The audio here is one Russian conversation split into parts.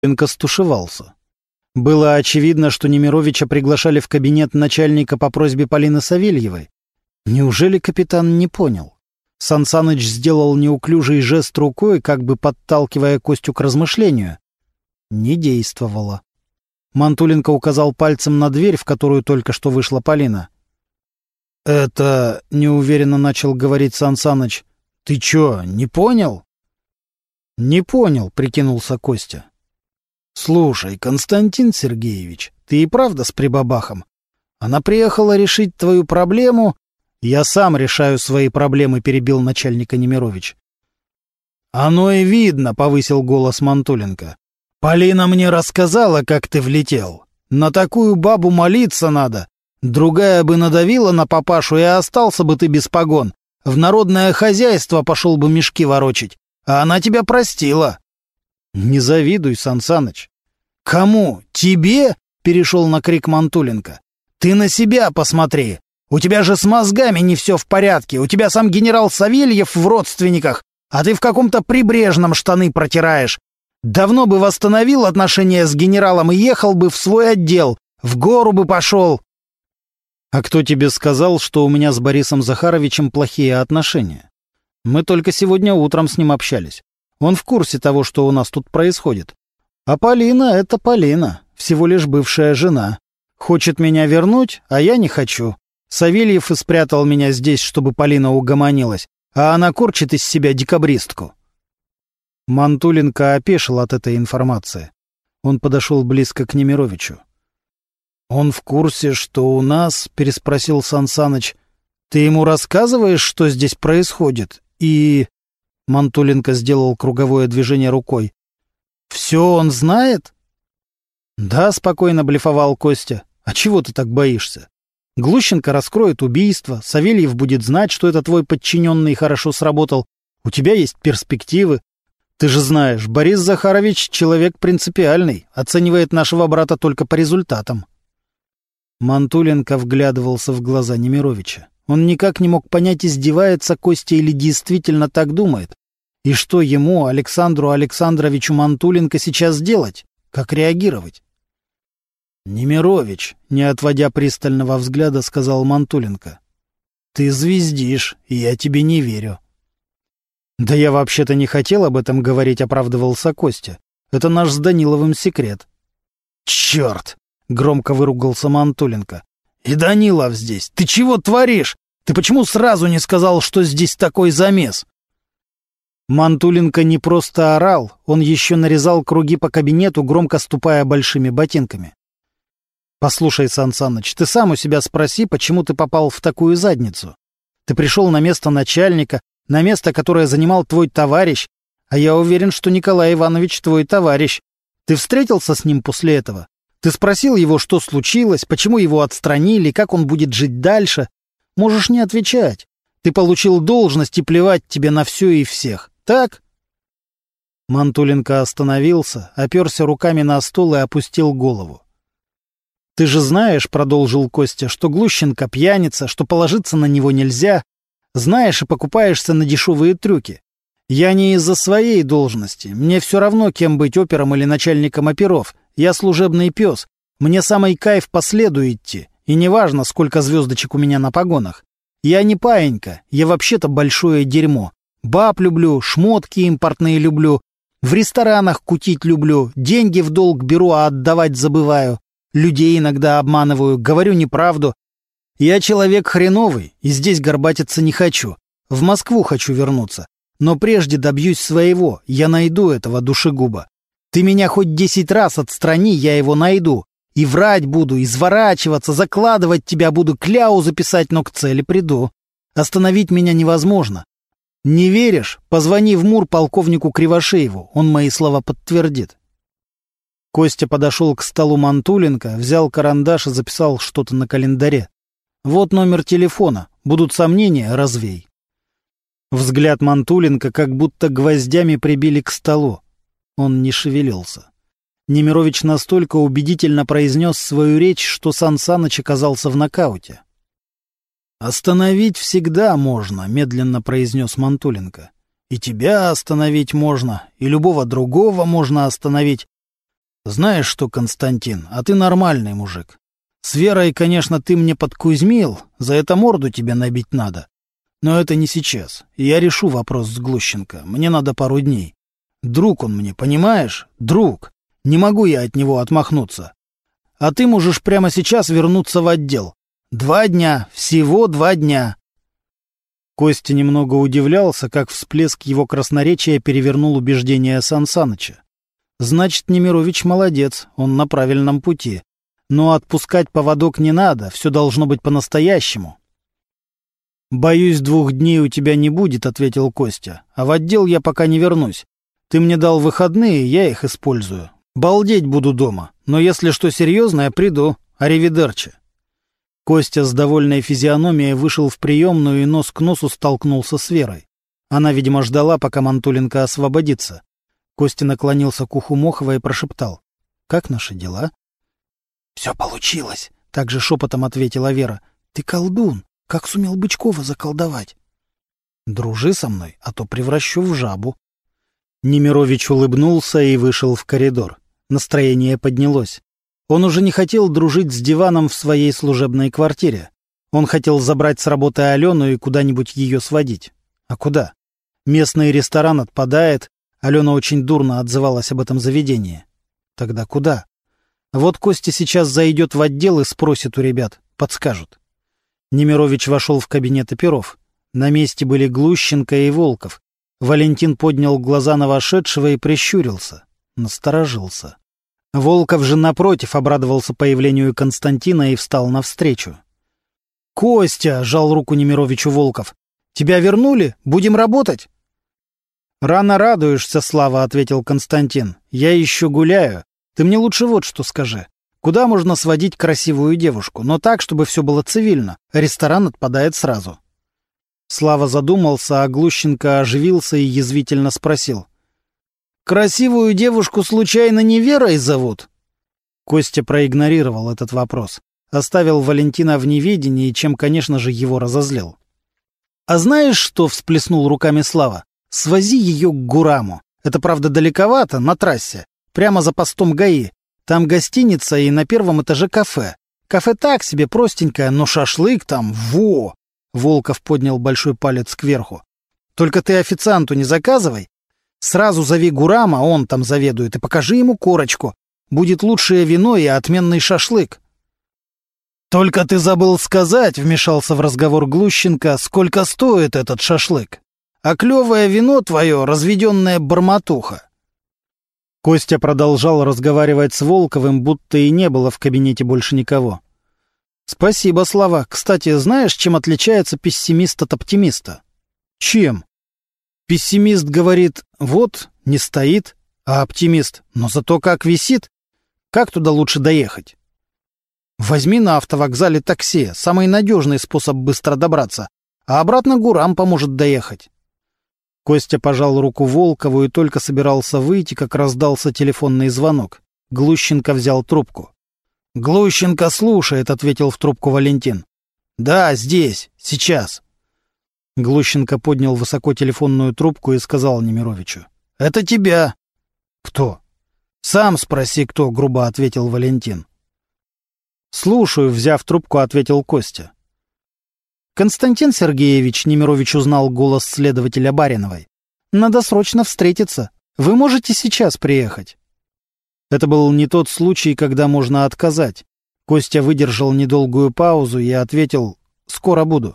Мантуленко стушевался. Было очевидно, что Немировича приглашали в кабинет начальника по просьбе Полины Савельевой. Неужели капитан не понял? Сансаныч сделал неуклюжий жест рукой, как бы подталкивая Костю к размышлению. Не действовало. Мантуленко указал пальцем на дверь, в которую только что вышла Полина. «Это...» — неуверенно начал говорить Сансаныч. «Ты чё, не понял?» «Не понял», — прикинулся Костя. «Слушай, Константин Сергеевич, ты и правда с прибабахом? Она приехала решить твою проблему...» «Я сам решаю свои проблемы», — перебил начальника Немирович. «Оно и видно», — повысил голос Мантуленко. «Полина мне рассказала, как ты влетел. На такую бабу молиться надо. Другая бы надавила на папашу, и остался бы ты без погон. В народное хозяйство пошел бы мешки ворочить. А она тебя простила». «Не завидуй, Сансаныч». «Кому? Тебе?» — перешел на крик Мантуленко. «Ты на себя посмотри. У тебя же с мозгами не все в порядке. У тебя сам генерал Савельев в родственниках, а ты в каком-то прибрежном штаны протираешь. Давно бы восстановил отношения с генералом и ехал бы в свой отдел. В гору бы пошел». «А кто тебе сказал, что у меня с Борисом Захаровичем плохие отношения? Мы только сегодня утром с ним общались. Он в курсе того, что у нас тут происходит. А Полина — это Полина, всего лишь бывшая жена. Хочет меня вернуть, а я не хочу. Савельев и спрятал меня здесь, чтобы Полина угомонилась, а она корчит из себя декабристку». Мантуленко опешил от этой информации. Он подошел близко к Немировичу. «Он в курсе, что у нас?» — переспросил Сансаныч. «Ты ему рассказываешь, что здесь происходит? И...» Мантуленко сделал круговое движение рукой. «Все он знает?» «Да», — спокойно блефовал Костя. «А чего ты так боишься? Глущенко раскроет убийство, Савельев будет знать, что это твой подчиненный хорошо сработал. У тебя есть перспективы. Ты же знаешь, Борис Захарович человек принципиальный, оценивает нашего брата только по результатам». Мантуленко вглядывался в глаза Немировича. Он никак не мог понять, издевается Костя или действительно так думает. И что ему, Александру Александровичу Мантуленко, сейчас делать? Как реагировать? «Немирович», — не отводя пристального взгляда, сказал Мантуленко. «Ты звездишь, и я тебе не верю». «Да я вообще-то не хотел об этом говорить», — оправдывался Костя. «Это наш с Даниловым секрет». «Черт!» — громко выругался Мантуленко. «И Данилов здесь! Ты чего творишь? Ты почему сразу не сказал, что здесь такой замес?» Мантуленко не просто орал, он еще нарезал круги по кабинету, громко ступая большими ботинками. «Послушай, Сансаныч, ты сам у себя спроси, почему ты попал в такую задницу. Ты пришел на место начальника, на место, которое занимал твой товарищ, а я уверен, что Николай Иванович твой товарищ. Ты встретился с ним после этого? Ты спросил его, что случилось, почему его отстранили, как он будет жить дальше? Можешь не отвечать. Ты получил должность, и плевать тебе на все и всех. Так?» Мантуленко остановился, оперся руками на стол и опустил голову. «Ты же знаешь, — продолжил Костя, — что Глущенко пьяница, что положиться на него нельзя. Знаешь и покупаешься на дешевые трюки. Я не из-за своей должности. Мне все равно, кем быть, опером или начальником оперов. Я служебный пес. Мне самый кайф по следу идти. И неважно, сколько звездочек у меня на погонах. Я не паинька, я вообще-то большое дерьмо. Баб люблю, шмотки импортные люблю. В ресторанах кутить люблю, деньги в долг беру, а отдавать забываю. Людей иногда обманываю, говорю неправду. Я человек хреновый, и здесь горбатиться не хочу. В Москву хочу вернуться. Но прежде добьюсь своего, я найду этого душегуба. Ты меня хоть 10 раз отстрани, я его найду. И врать буду, изворачиваться, закладывать тебя буду, кляузы писать, но к цели приду. Остановить меня невозможно. Не веришь? Позвони в МУР полковнику Кривошееву, он мои слова подтвердит». Костя подошел к столу Мантуленко, взял карандаш и записал что-то на календаре. «Вот номер телефона. Будут сомнения — развей». Взгляд Мантуленко как будто гвоздями прибили к столу. Он не шевелился. Немирович настолько убедительно произнес свою речь, что Сансаныч оказался в нокауте. «Остановить всегда можно», — медленно произнес Мантуленко. «И тебя остановить можно, и любого другого можно остановить. Знаешь что, Константин, а ты нормальный мужик. С Верой, конечно, ты мне подкузмил, за это морду тебе набить надо. Но это не сейчас. Я решу вопрос с Глущенко. Мне надо пару дней. Друг он мне, понимаешь? Друг. Не могу я от него отмахнуться. А ты можешь прямо сейчас вернуться в отдел. 2 дня, всего 2 дня. Костя немного удивлялся, как всплеск его красноречия перевернул убеждения Сан Саныча. Значит, Немирович молодец, он на правильном пути. Но отпускать поводок не надо, все должно быть по-настоящему. «Боюсь, 2 дней у тебя не будет», — ответил Костя. «А в отдел я пока не вернусь. Ты мне дал выходные, я их использую. Балдеть буду дома, но если что серьезное, приду. Аривидерчи». Костя с довольной физиономией вышел в приемную и нос к носу столкнулся с Верой. Она, видимо, ждала, пока Мантуленко освободится. Костя наклонился к уху Мохова и прошептал: «Как наши дела?» «Все получилось», — также шепотом ответила Вера. «Ты колдун. Как сумел Бычкова заколдовать?» «Дружи со мной, а то превращу в жабу». Немирович улыбнулся и вышел в коридор. Настроение поднялось. Он уже не хотел дружить с диваном в своей служебной квартире. Он хотел забрать с работы Алену и куда-нибудь ее сводить. А куда? Местный ресторан отпадает. Алена очень дурно отзывалась об этом заведении. Тогда куда? Вот Костя сейчас зайдет в отдел и спросит у ребят. Подскажут. Немирович вошел в кабинет оперов. На месте были Глущенко и Волков. Валентин поднял глаза на вошедшего и прищурился. Насторожился. Волков же, напротив, обрадовался появлению Константина и встал навстречу. «Костя!» — жал руку Немировичу Волков. «Тебя вернули? Будем работать?» «Рано радуешься, Слава», — ответил Константин. «Я еще гуляю. Ты мне лучше вот что скажи. Куда можно сводить красивую девушку, но так, чтобы все было цивильно? Ресторан отпадает сразу». Слава задумался, а Глущенко оживился и язвительно спросил: «Красивую девушку случайно не Верой зовут?» Костя проигнорировал этот вопрос. Оставил Валентина в неведении, чем, конечно же, его разозлил. «А знаешь что?» — всплеснул руками Слава. «Свози ее к Гураму. Это, правда, далековато, на трассе. Прямо за постом ГАИ. Там гостиница и на 1-м этаже кафе. Кафе так себе, простенькое, но шашлык там, во!» Волков поднял большой палец кверху. «Только ты официанту не заказывай. Сразу зови Гурама, он там заведует, и покажи ему корочку. Будет лучшее вино и отменный шашлык». «Только ты забыл сказать», — вмешался в разговор Глущенко, — «сколько стоит этот шашлык? А клевое вино твое — разведенная бормотуха». Костя продолжал разговаривать с Волковым, будто и не было в кабинете больше никого. «Спасибо, Слава. Кстати, знаешь, чем отличается пессимист от оптимиста?» «Чем?» Пессимист говорит: «Вот, не стоит», а оптимист: «но зато как висит». Как туда лучше доехать? Возьми на автовокзале такси, самый надежный способ быстро добраться, а обратно Гурам поможет доехать. Костя пожал руку Волкову и только собирался выйти, как раздался телефонный звонок. Глущенко взял трубку. «Глущенко слушает», — ответил в трубку Валентин. «Да, здесь, сейчас». Глущенко поднял высоко телефонную трубку и сказал Немировичу: «Это тебя». «Кто?» «Сам спроси, кто», — грубо ответил Валентин. «Слушаю», — взяв трубку, ответил Костя. «Константин Сергеевич», — Немирович узнал голос следователя Бариновой. «Надо срочно встретиться. Вы можете сейчас приехать?» Это был не тот случай, когда можно отказать. Костя выдержал недолгую паузу и ответил: «Скоро буду».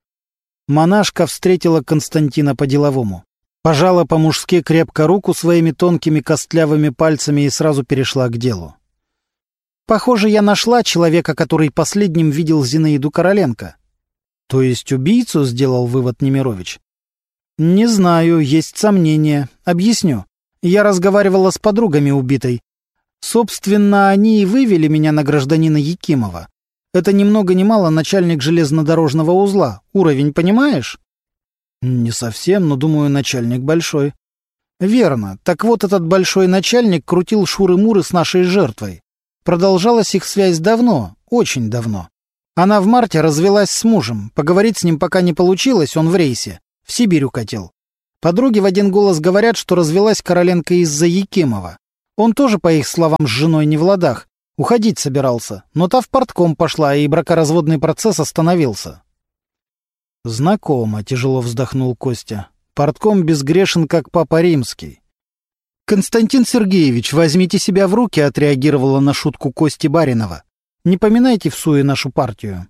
Монашка встретила Константина по-деловому. Пожала по-мужски крепко руку своими тонкими костлявыми пальцами и сразу перешла к делу. «Похоже, я нашла человека, который последним видел Зинаиду Короленко». «То есть убийцу?» — сделал вывод Немирович. «Не знаю, есть сомнения. Объясню. Я разговаривала с подругами убитой. Собственно, они и вывели меня на гражданина Якимова. Это ни много ни мало начальник железнодорожного узла. Уровень понимаешь?» «Не совсем, но, думаю, начальник большой». «Верно. Так вот, этот большой начальник крутил шуры-муры с нашей жертвой. Продолжалась их связь давно, очень давно. Она в марте развелась с мужем. Поговорить с ним пока не получилось, он в рейсе. В Сибирь укатил. Подруги в один голос говорят, что развелась Короленко из-за Якимова. Он тоже, по их словам, с женой не в ладах. Уходить собирался, но та в партком пошла, и бракоразводный процесс остановился. «Знакомо», — тяжело вздохнул Костя. «Партком безгрешен, как Папа Римский». «Константин Сергеевич, возьмите себя в руки», — отреагировала на шутку Кости Баринова. «Не поминайте всуе нашу партию».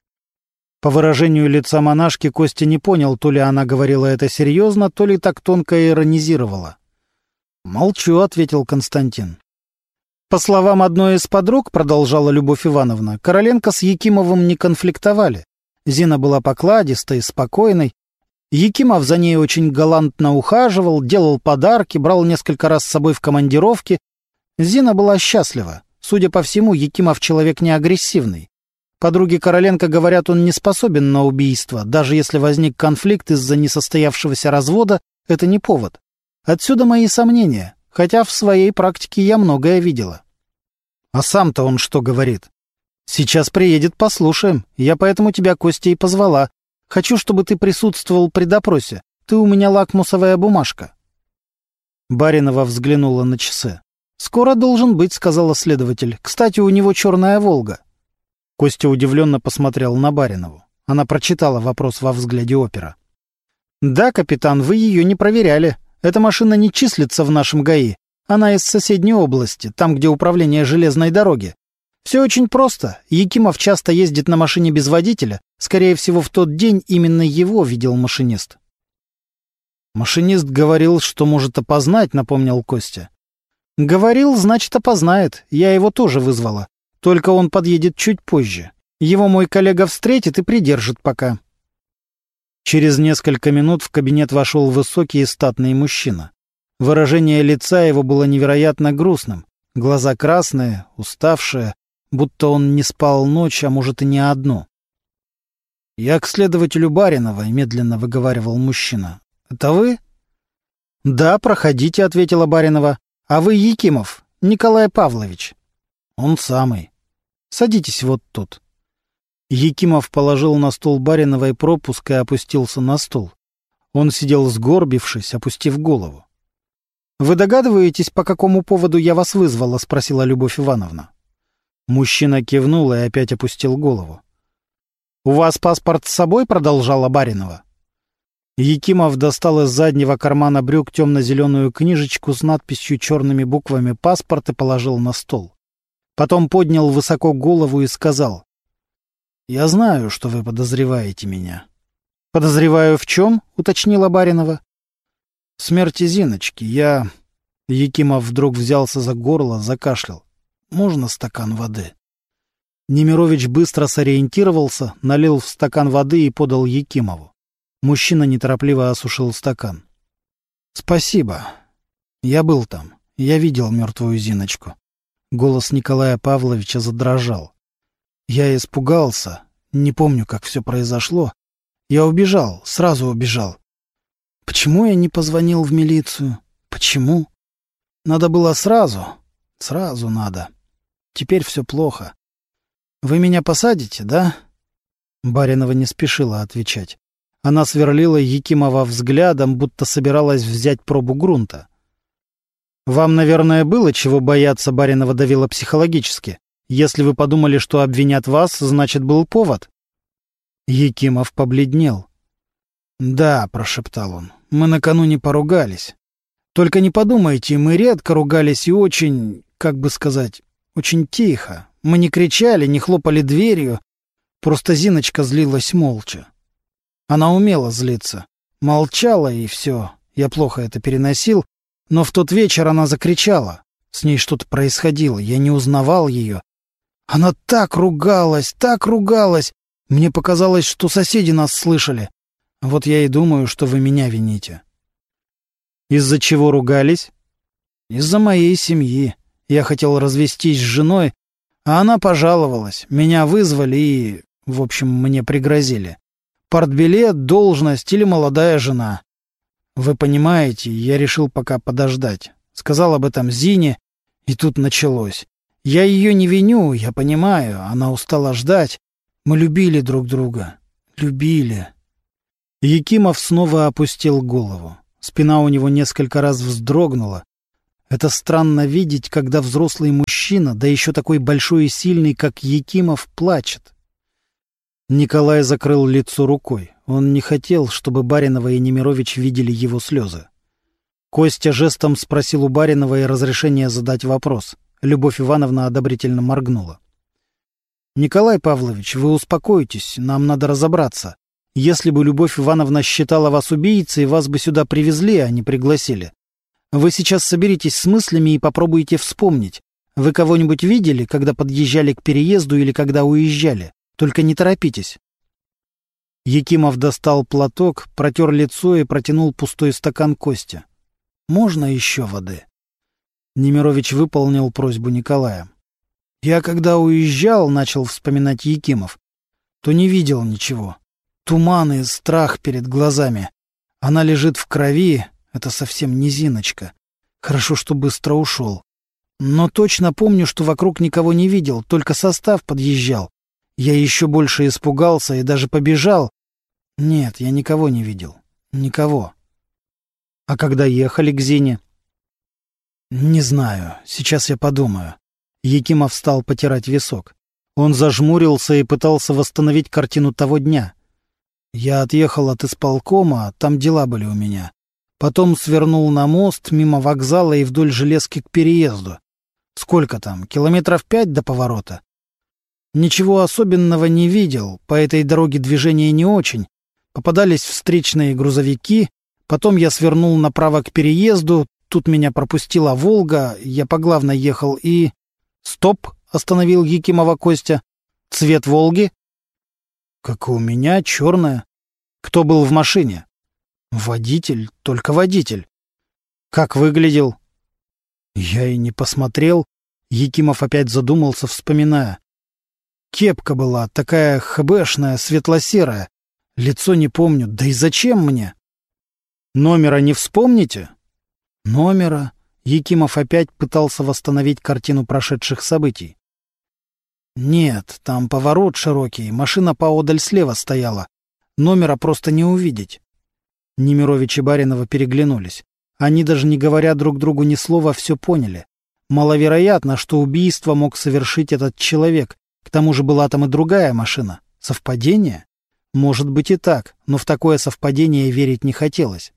По выражению лица монашки Костя не понял, то ли она говорила это серьезно, то ли так тонко иронизировала. «Молчу», — ответил Константин. «По словам одной из подруг, — продолжала Любовь Ивановна, — Короленко с Якимовым не конфликтовали. Зина была покладистой, спокойной. Якимов за ней очень галантно ухаживал, делал подарки, брал несколько раз с собой в командировки. Зина была счастлива. Судя по всему, Якимов человек не агрессивный. Подруги Короленко говорят, он не способен на убийство. Даже если возник конфликт из-за несостоявшегося развода, это не повод. Отсюда мои сомнения, хотя в своей практике я многое видела». «А сам-то он что говорит?» «Сейчас приедет, послушаем. Я поэтому тебя, Костя, и позвала. Хочу, чтобы ты присутствовал при допросе. Ты у меня лакмусовая бумажка». Баринова взглянула на часы. «Скоро должен быть», — сказала следователь. «Кстати, у него черная «Волга». Костя удивленно посмотрел на Баринову. Она прочитала вопрос во взгляде опера. «Да, капитан, вы ее не проверяли. Эта машина не числится в нашем ГАИ. Она из соседней области, там, где управление железной дороги. Все очень просто. Якимов часто ездит на машине без водителя. Скорее всего, в тот день именно его видел машинист». «Машинист говорил, что может опознать», — напомнил Костя. «Говорил, значит, опознает. Я его тоже вызвала. Только он подъедет чуть позже. Его мой коллега встретит и придержит пока». Через несколько минут в кабинет вошел высокий и статный мужчина. Выражение лица его было невероятно грустным. Глаза красные, уставшие, будто он не спал ночь, а может и не одну. «Я к следователю Бариновой», — медленно выговаривал мужчина. «Это вы?» «Да, проходите», — ответила Баринова. «А вы Якимов, Николай Павлович». «Он самый. Садитесь вот тут». Якимов положил на стол Бариновой пропуск и опустился на стул. Он сидел сгорбившись, опустив голову. «Вы догадываетесь, по какому поводу я вас вызвала?» — спросила Любовь Ивановна. Мужчина кивнул и опять опустил голову. «У вас паспорт с собой?» — продолжала Баринова. Якимов достал из заднего кармана брюк темно-зеленую книжечку с надписью черными буквами «Паспорт» и положил на стол. Потом поднял высоко голову и сказал: «Я знаю, что вы подозреваете меня». «Подозреваю в чем?» — уточнила Баринова. «В смерти Зиночки. Якимов вдруг взялся за горло, закашлял. «Можно стакан воды?» Немирович быстро сориентировался, налил в стакан воды и подал Якимову. Мужчина неторопливо осушил стакан. «Спасибо. Я был там. Я видел мертвую Зиночку». Голос Николая Павловича задрожал. «Я испугался. Не помню, как все произошло. Я убежал, сразу убежал. Почему я не позвонил в милицию? Почему? Надо было сразу. Сразу надо. Теперь все плохо. Вы меня посадите, да?» Баринова не спешила отвечать. Она сверлила Якимова взглядом, будто собиралась взять пробу грунта. «Вам, наверное, было чего бояться», — Баринова давила психологически. «Если вы подумали, что обвинят вас, значит, был повод». Якимов побледнел. «Да», — прошептал он, — «мы накануне поругались. Только не подумайте, мы редко ругались и очень, как бы сказать, очень тихо. Мы не кричали, не хлопали дверью. Просто Зиночка злилась молча. Она умела злиться. Молчала, и все. Я плохо это переносил. Но в тот вечер она закричала. С ней что-то происходило. Я не узнавал ее. Она так ругалась, так ругалась. Мне показалось, что соседи нас слышали. Вот я и думаю, что вы меня вините». «Из-за чего ругались?» «Из-за моей семьи. Я хотел развестись с женой, а она пожаловалась. Меня вызвали и, в общем, мне пригрозили. Партбилет, должность или молодая жена. Вы понимаете, я решил пока подождать. Сказал об этом Зине, и тут началось. Я ее не виню, я понимаю, она устала ждать. Мы любили друг друга. Любили». Якимов снова опустил голову. Спина у него несколько раз вздрогнула. Это странно видеть, когда взрослый мужчина, да еще такой большой и сильный, как Якимов, плачет. Николай закрыл лицо рукой. Он не хотел, чтобы Баринова и Немирович видели его слезы. Костя жестом спросил у Баринова и разрешения задать вопрос. Любовь Ивановна одобрительно моргнула. «Николай Павлович, вы успокойтесь, нам надо разобраться. Если бы Любовь Ивановна считала вас убийцей, вас бы сюда привезли, а не пригласили. Вы сейчас соберитесь с мыслями и попробуйте вспомнить. Вы кого-нибудь видели, когда подъезжали к переезду или когда уезжали? Только не торопитесь». Якимов достал платок, протер лицо и протянул пустой стакан Косте. «Можно еще воды?» Немирович выполнил просьбу Николая. «Я когда уезжал, — начал вспоминать Якимов, — то не видел ничего. Туман и страх перед глазами. Она лежит в крови, это совсем не Зиночка. Хорошо, что быстро ушел. Но точно помню, что вокруг никого не видел, только состав подъезжал. Я еще больше испугался и даже побежал. Нет, я никого не видел. Никого. А когда ехали к Зине?» «Не знаю. Сейчас я подумаю». Якимов стал потирать висок. Он зажмурился и пытался восстановить картину того дня. «Я отъехал от исполкома, там дела были у меня. Потом свернул на мост, мимо вокзала и вдоль железки к переезду. Сколько там, 5 километров до поворота? Ничего особенного не видел, по этой дороге движения не очень. Попадались встречные грузовики, потом я свернул направо к переезду, тут меня пропустила «Волга», я по главной ехал и... «Стоп!» — остановил Якимова Костя. «Цвет «Волги»?» «Как и у меня, черная». «Кто был в машине?» «Водитель, только водитель». «Как выглядел?» «Я и не посмотрел». Якимов опять задумался, вспоминая. «Кепка была такая хэбэшная, светло-серая. Лицо не помню, да и зачем мне?» «Номера не вспомните?» «Номера...» Якимов опять пытался восстановить картину прошедших событий. «Нет, там поворот широкий, машина поодаль слева стояла. Номера просто не увидеть». Немирович и Баринова переглянулись. Они, даже не говоря друг другу ни слова, все поняли. Маловероятно, что убийство мог совершить этот человек. К тому же была там и другая машина. Совпадение? Может быть и так, но в такое совпадение верить не хотелось.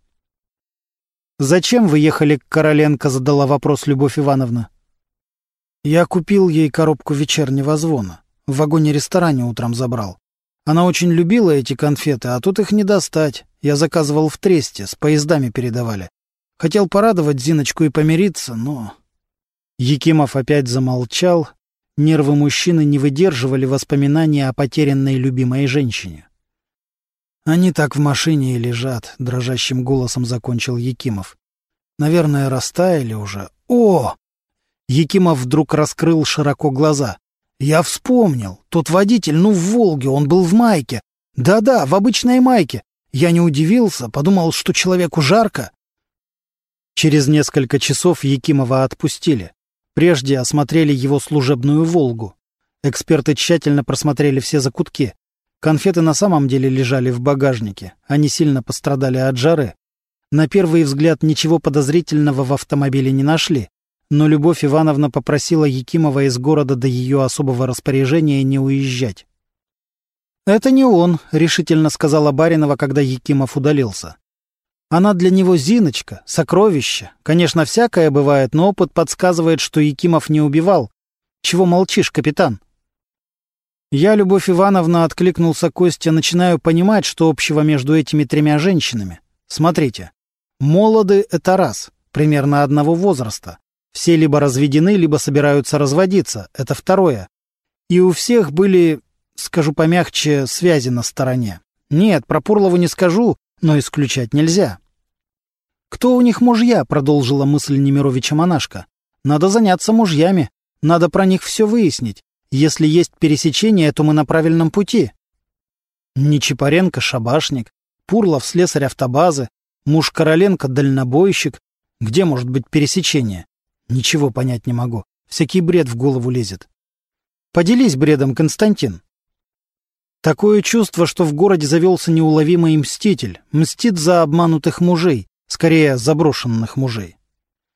«Зачем вы ехали к Короленко?» — задала вопрос Любовь Ивановна. «Я купил ей коробку вечернего звона. В вагоне-ресторане утром забрал. Она очень любила эти конфеты, а тут их не достать. Я заказывал в Тресте, с поездами передавали. Хотел порадовать Зиночку и помириться, но...» Якимов опять замолчал. Нервы мужчины не выдерживали воспоминания о потерянной любимой женщине. «Они так в машине и лежат», — дрожащим голосом закончил Якимов. «Наверное, растаяли уже. О!» Якимов вдруг раскрыл широко глаза. «Я вспомнил. Тот водитель, в «Волге», он был в майке. Да-да, в обычной майке. Я не удивился, подумал, что человеку жарко». Через несколько часов Якимова отпустили. Прежде осмотрели его служебную «Волгу». Эксперты тщательно просмотрели все закутки. Конфеты на самом деле лежали в багажнике. Они сильно пострадали от жары. На первый взгляд ничего подозрительного в автомобиле не нашли. Но Любовь Ивановна попросила Якимова из города до ее особого распоряжения не уезжать. «Это не он», — решительно сказала Баринова, когда Якимов удалился. «Она для него Зиночка, сокровище. Конечно, всякое бывает, но опыт подсказывает, что Якимов не убивал. Чего молчишь, капитан?» «Я, Любовь Ивановна, — откликнулся Костя, — начинаю понимать, что общего между этими 3 женщинами. Смотрите. Молоды — это раз, примерно одного возраста. Все либо разведены, либо собираются разводиться. Это второе. И у всех были, скажу помягче, связи на стороне. Нет, про Пурлову не скажу, но исключать нельзя». «Кто у них мужья?» — продолжила мысль Немировича-монашка. «Надо заняться мужьями. Надо про них все выяснить. Если есть пересечение, то мы на правильном пути». Нечипаренко — шабашник, Пурлов — слесарь автобазы, муж Короленко — дальнобойщик. Где может быть пересечение? Ничего понять не могу. Всякий бред в голову лезет. Поделись бредом, Константин. Такое чувство, что в городе завелся неуловимый мститель. Мстит за обманутых мужей, скорее, заброшенных мужей.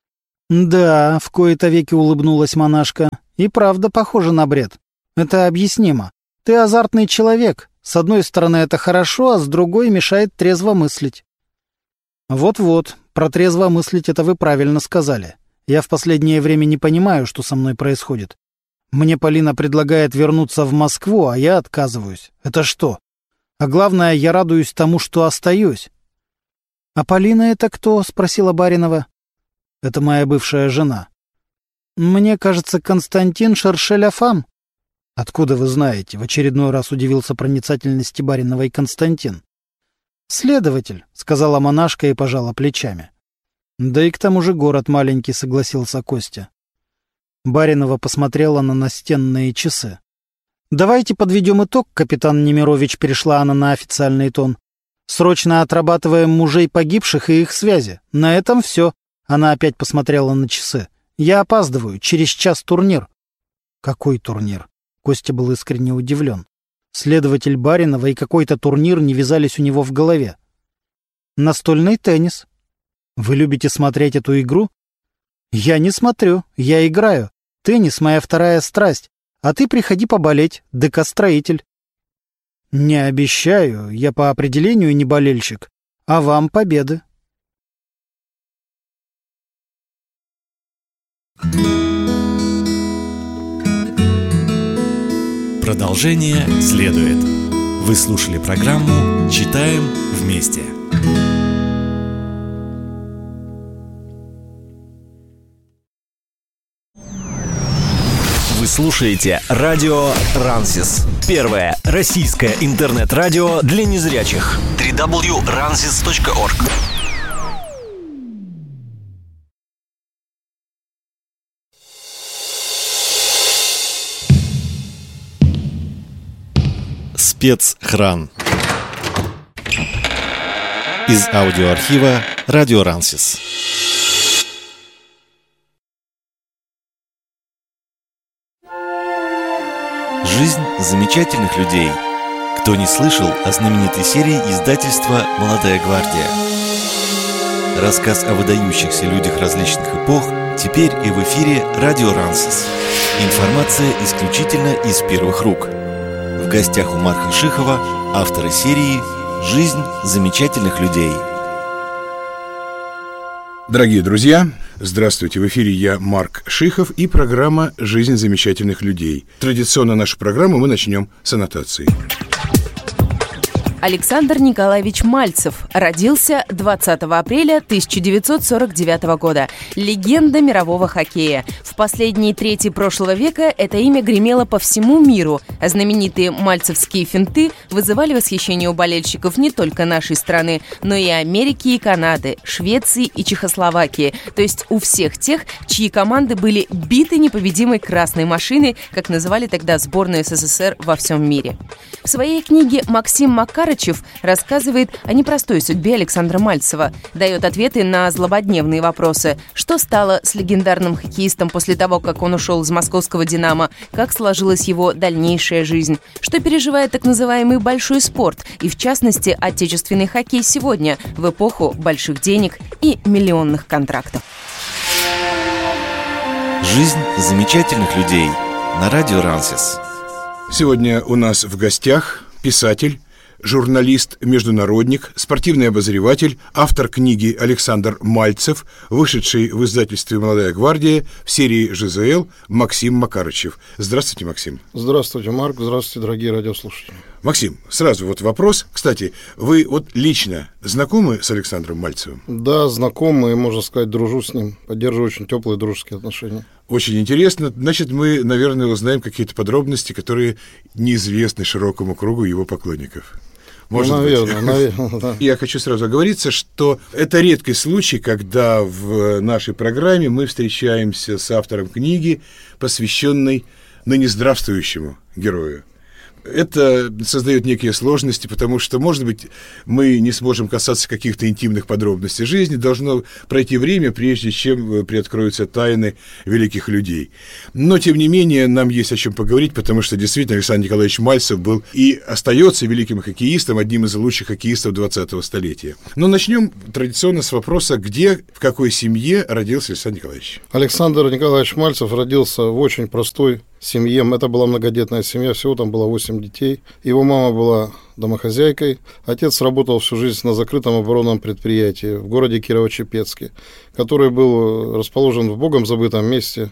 Да, в кои-то веки улыбнулась монашка. И правда похоже на бред. Это объяснимо. Ты азартный человек. С одной стороны, это хорошо, а с другой мешает трезво мыслить. Вот-вот, про трезво мыслить это вы правильно сказали. Я в последнее время не понимаю, что со мной происходит. Мне Полина предлагает вернуться в Москву, а я отказываюсь. Это что? А главное, я радуюсь тому, что остаюсь. — А Полина это кто? — спросила Баринова. — Это моя бывшая жена. — Мне кажется, Константин Шершеляфам. — Откуда вы знаете? — в очередной раз удивился проницательности Бариновой Константин. — Следователь, — сказала монашка и пожала плечами. — Да и к тому же город маленький, — согласился Костя. Баринова посмотрела на настенные часы. — Давайте подведем итог, капитан Немирович, — перешла она на официальный тон. — Срочно отрабатываем мужей погибших и их связи. На этом все. Она опять посмотрела на часы. — Я опаздываю. Через час турнир. — Какой турнир? Костя был искренне удивлен. Следователь Баринова и какой-то турнир не вязались у него в голове. — Настольный теннис. — Вы любите смотреть эту игру? — Я не смотрю, я играю. Теннис — моя вторая страсть. А ты приходи поболеть, ДК-строитель. — Не обещаю, я по определению не болельщик. А вам победы. Продолжение следует. Вы слушали программу «Читаем вместе». Вы слушаете радио Рансис. Первое российское интернет-радио для незрячих. www.ransis.org. Спецхран. Из аудиоархива радио Рансис. Жизнь замечательных людей. Кто не слышал о знаменитой серии издательства «Молодая гвардия»? Рассказ о выдающихся людях различных эпох теперь и в эфире радио Рансис. Информация исключительно из первых рук. В гостях у Марка Шихова, автора серии «Жизнь замечательных людей». Дорогие друзья, здравствуйте, в эфире я, Марк Шихов, и программа «Жизнь замечательных людей». Традиционно нашу программу мы начнем с аннотации. Александр Николаевич Мальцев родился 20 апреля 1949 года. Легенда мирового хоккея. В последние трети прошлого века это имя гремело по всему миру, а знаменитые мальцевские финты вызывали восхищение у болельщиков не только нашей страны, но и Америки и Канады, Швеции и Чехословакии, то есть у всех тех, чьи команды были биты непобедимой красной машиной, как называли тогда сборную СССР во всем мире. В своей книге Максим Макарычев рассказывает о непростой судьбе Александра Мальцева, дает ответы на злободневные вопросы. Что стало с легендарным хоккеистом после того, как он ушел из московского «Динамо», как сложилась его дальнейшая жизнь, что переживает так называемый большой спорт, и в частности отечественный хоккей сегодня, в эпоху больших денег и миллионных контрактов. Жизнь замечательных людей на радио Рансис. Сегодня у нас в гостях писатель, журналист, международник, спортивный обозреватель, автор книги Александр Мальцев, вышедший в издательстве «Молодая гвардия» в серии ЖЗЛ Максим Макарычев. Здравствуйте, Максим. Здравствуйте, Марк. Здравствуйте, дорогие радиослушатели. Максим, сразу вот вопрос. Кстати, вы вот лично знакомы с Александром Мальцевым? Да, знакомы, можно сказать, дружу с ним. Поддерживаю очень теплые дружеские отношения. Очень интересно. Значит, мы, наверное, узнаем какие-то подробности, которые неизвестны широкому кругу его поклонников. Может наверное, да. Я хочу сразу оговориться, что это редкий случай, когда в нашей программе мы встречаемся с автором книги, посвященной ныне здравствующему герою. это создает некие сложности, потому что, может быть, мы не сможем касаться каких-то интимных подробностей жизни. Должно пройти время, прежде чем приоткроются тайны великих людей. Но, тем не менее, нам есть о чем поговорить, потому что, действительно, Александр Николаевич Мальцев был и остается великим хоккеистом, одним из лучших хоккеистов 20-го столетия. Но начнем традиционно с вопроса, где, в какой семье родился Александр Николаевич? Александр Николаевич Мальцев родился в очень простой семье. Это была многодетная семья, всего там было 8 детей. Его мама была домохозяйкой. Отец работал всю жизнь на закрытом оборонном предприятии в городе Кирово-Чепецке, который был расположен в богом забытом месте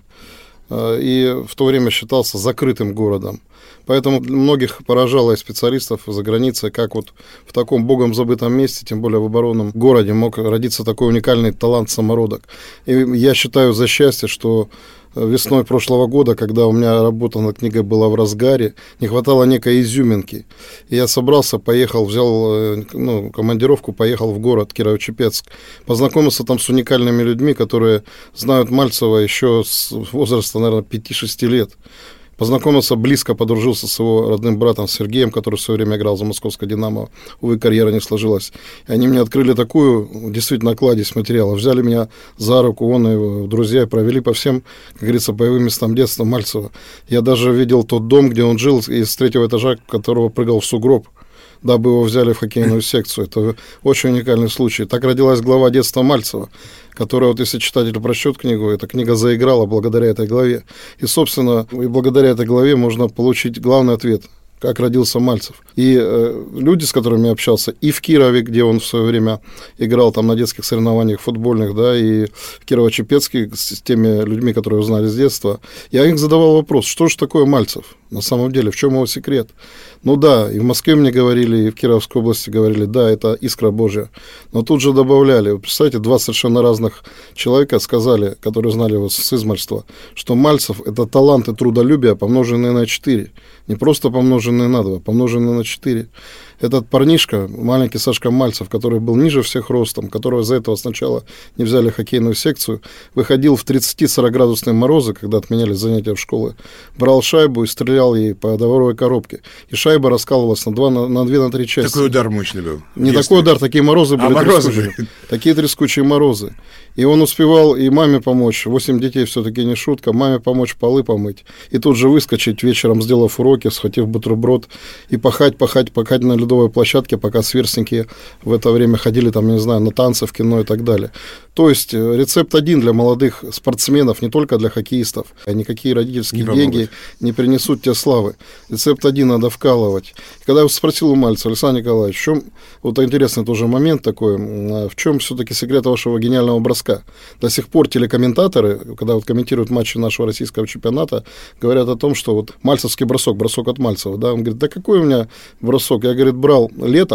и в то время считался закрытым городом. Поэтому многих поражало и специалистов за границей, как вот в таком богом забытом месте, тем более в оборонном городе, мог родиться такой уникальный талант-самородок. И я считаю за счастье, что весной прошлого года, когда у меня работа над книгой была в разгаре, не хватало некой изюминки. И я собрался, поехал, взял командировку, поехал в город Кирово-Чепецк, познакомился там с уникальными людьми, которые знают Мальцева еще с возраста, наверное, 5-6 лет. Познакомился близко, подружился с его родным братом Сергеем, который в свое время играл за московское «Динамо». Увы, карьера не сложилась. И они мне открыли такую, действительно, кладезь материала. Взяли меня за руку, он и его друзья, провели по всем, как говорится, боевым местам детства Мальцева. Я даже видел тот дом, где он жил, из 3-го этажа, которого прыгал в сугроб, дабы его взяли в хоккейную секцию. Это очень уникальный случай. Так родилась глава детства Мальцева, которая, вот если читатель прочтет книгу, эта книга заиграла благодаря этой главе. И, собственно, и благодаря этой главе можно получить главный ответ, как родился Мальцев. И люди, с которыми я общался, и в Кирове, где он в свое время играл там на детских соревнованиях футбольных, да, и в Кирово-Чепецке с теми людьми, которые его знали с детства, я им задавал вопрос, что же такое Мальцев на самом деле, в чем его секрет? Ну да, и в Москве мне говорили, и в Кировской области говорили, да, это искра Божья. Но тут же добавляли, вы представляете, 2 совершенно разных человека сказали, которые знали его с измальства, что Мальцев – это талант и трудолюбие, помноженные на 4. Не просто помноженные на 2, помноженные на 4. Этот парнишка, маленький Сашка Мальцев, который был ниже всех ростом, которого из-за этого сначала не взяли в хоккейную секцию, выходил в 30-40 градусные морозы, когда отменяли занятия в школе, брал шайбу и стрелял ей по дворовой коробке. И шайба раскалывалась на 2-3 части. Такой удар мощный был. Не такой удар, такие морозы были трескучие. Такие трескучие морозы. И он успевал и маме помочь. 8 детей все-таки не шутка. Маме помочь полы помыть. И тут же выскочить вечером, сделав уроки, схватив бутерброд, и пахать на ледовой площадке, пока сверстники в это время ходили там, не знаю, на танцы, в кино и так далее. То есть рецепт один для молодых спортсменов, не только для хоккеистов. Никакие родительские деньги не принесут тебе славы. Рецепт один надо вкалывать. И когда я спросил у Мальцева, Александр Николаевич, в чем, вот интересный тоже момент такой, в чем все-таки секрет вашего гениального броска? До сих пор телекомментаторы, когда вот комментируют матчи нашего российского чемпионата, говорят о том, что вот мальцевский бросок от Мальцева, да, он говорит, да какой у меня бросок? Я, говорит, брал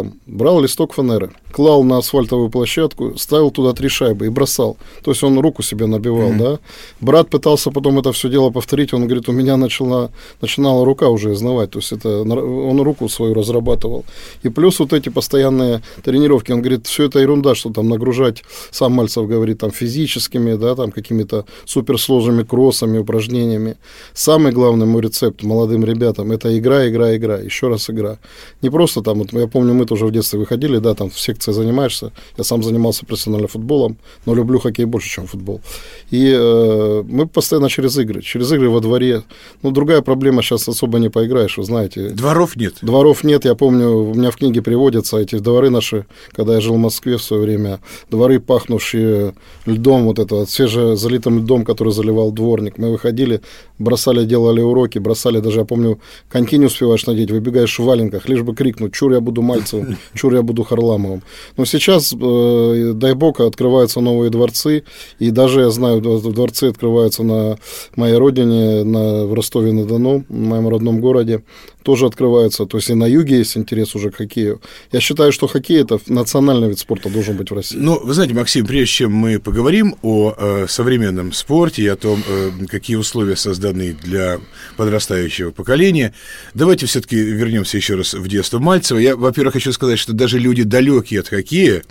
листок фанеры, клал на асфальтовую площадку, ставил туда 3 шайбы и бросал. То есть он руку себе набивал, да. Брат пытался потом это все дело повторить, он говорит, у меня начинала рука уже изнывать, то есть это он руку свою разрабатывал. И плюс вот эти постоянные тренировки, он говорит, все это ерунда, что там нагружать, сам Мальцев говорит, там физическими, да, там какими-то суперсложными кроссами, упражнениями. Самый главный мой рецепт молодым ребятам — это игра, еще раз игра. Не просто там, вот, я помню, мы тоже в детстве выходили, да, там в секции занимаешься, я сам занимался профессиональным футболом, но люблю хоккей больше, чем футбол. И мы постоянно через игры во дворе. Ну, другая проблема, сейчас особо не поиграешь, вы знаете. Дворов нет. Я помню, у меня в книге приводятся эти дворы наши, когда я жил в Москве в свое время, дворы, пахнувшие льдом, вот это, свежезалитым льдом, который заливал дворник. Мы выходили, бросали, делали уроки, бросали, даже, я помню, коньки не успеваешь надеть, выбегаешь в валенках, лишь бы крикнуть, чур я буду Мальцевым, чур я буду Харламовым. Но сейчас, дай бог, открываются новые дворцы, и даже, я знаю, дворцы открываются на моей родине, в Ростове-на-Дону, в моем родном городе, тоже открываются. То есть и на юге есть интерес уже к хоккею. Я считаю, что хоккей — это национальный вид спорта, должен быть в России. Ну, вы знаете, Максим, прежде чем мы поговорим о современном спорте и о том, какие условия созданы для подрастающего поколения, давайте все-таки вернемся еще раз в детство Мальцева. Я, во-первых, хочу сказать, что даже люди, далекие от хоккея,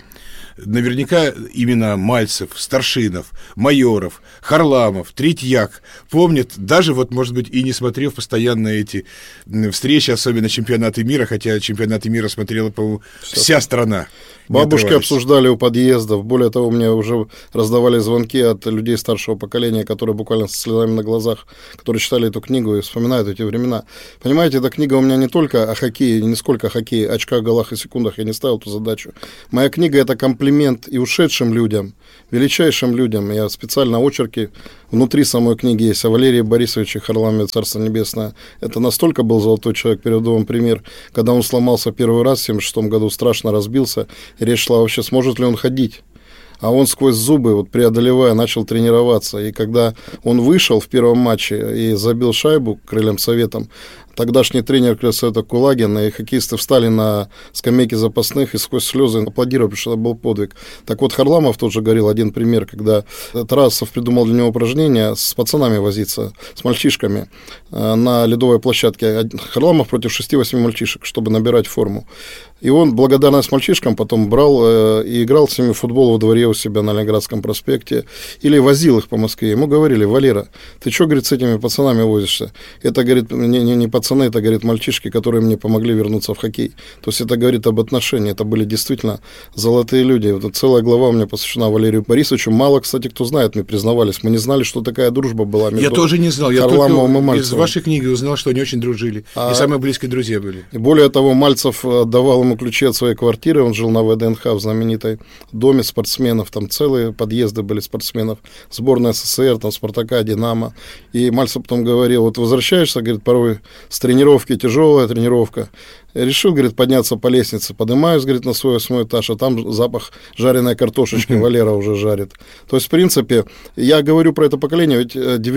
наверняка имена Мальцев, Старшинов, Майоров, Харламов, Третьяк помнят, даже вот, может быть, и не смотрев постоянно эти встречи, особенно чемпионаты мира, хотя чемпионаты мира смотрела, по-моему, вся страна. Бабушки обсуждали у подъездов. Более того, мне уже раздавали звонки от людей старшего поколения, которые буквально со слезами на глазах, которые читали эту книгу и вспоминают эти времена. Понимаете, эта книга у меня не только о хоккее, не сколько о хоккее, очках, голах и секундах, я не ставил эту задачу. Моя книга — это комплимент и ушедшим людям, величайшим людям. Я специально очерки внутри самой книги есть о Валерии Борисовиче Харламове, Царство Небесное. Это настолько был золотой человек. Приведу вам пример. Когда он сломался первый раз в 1976 году, страшно разбился, речь шла вообще, сможет ли он ходить. А он сквозь зубы, вот преодолевая, начал тренироваться. И когда он вышел в первом матче и забил шайбу крыльям Советом, тогдашний тренер Крыльсовета Кулагин и хоккеисты встали на скамейке запасных и сквозь слезы аплодировали, потому что это был подвиг. Так вот, Харламов тоже говорил один пример, когда Тарасов придумал для него упражнение с пацанами возиться, с мальчишками на ледовой площадке. Харламов против 6-8 мальчишек, чтобы набирать форму. И он, благодарность мальчишкам, потом брал и играл с ними в футбол во дворе у себя на Ленинградском проспекте или возил их по Москве. Ему говорили: Валера, ты что, говорит, с этими пацанами возишься? Это, говорит, не пацаны, это, говорит, мальчишки, которые мне помогли вернуться в хоккей. То есть это говорит об отношении. Это были действительно золотые люди. Вот целая глава у меня посвящена Валерию Борисовичу. Мало, кстати, кто знает, мы признавались. Мы не знали, что такая дружба была между Я тоже не знал. Я Харламовым и Мальцевым. из вашей книги узнал, что они очень дружили. И самые близкие друзья были. И более того, Мальцев отдавал ему ключи от своей квартиры. Он жил на ВДНХ в знаменитой доме спортсменов. Там целые подъезды были спортсменов. Сборная СССР, там Спартака, Динамо. И Мальцев потом говорил: вот возвращаешься, говорит, порой с тренировки, тяжелая тренировка. Решил, говорит, подняться по лестнице. Поднимаюсь, говорит, на свой 8 этаж, а там запах жареной картошечки Валера уже жарит. То есть, в принципе, я говорю про это поколение, ведь